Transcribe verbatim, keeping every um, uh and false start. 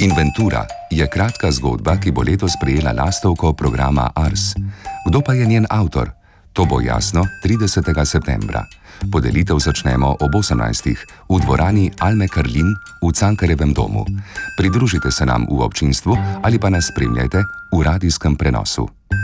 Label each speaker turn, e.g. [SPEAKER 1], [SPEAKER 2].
[SPEAKER 1] Inventura je kratka zgodba, ki bo letos prejela lastovko programa Ars. Kdo pa je njen avtor? To bo jasno tridesetega septembra. Podelitev začnemo ob osemnajstih v dvorani Alme Karlin v Cankarjevem domu. Pridružite se nam v občinstvu ali pa nas spremljajte v radijskem prenosu.